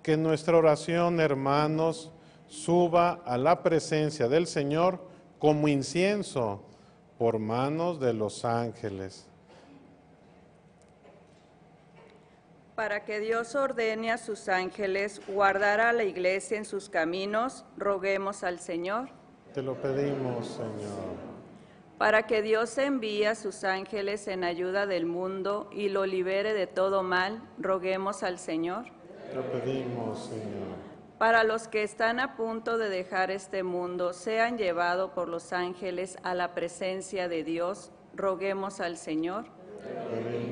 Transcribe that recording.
que nuestra oración, hermanos, suba a la presencia del Señor como incienso por manos de los ángeles. Para que Dios ordene a sus ángeles guardar a la Iglesia en sus caminos, roguemos al Señor. Te lo pedimos, Señor. Para que Dios envíe a sus ángeles en ayuda del mundo y lo libere de todo mal, roguemos al Señor. Te lo pedimos, Señor. Para los que están a punto de dejar este mundo, sean llevados por los ángeles a la presencia de Dios, roguemos al Señor. Te lo pedimos,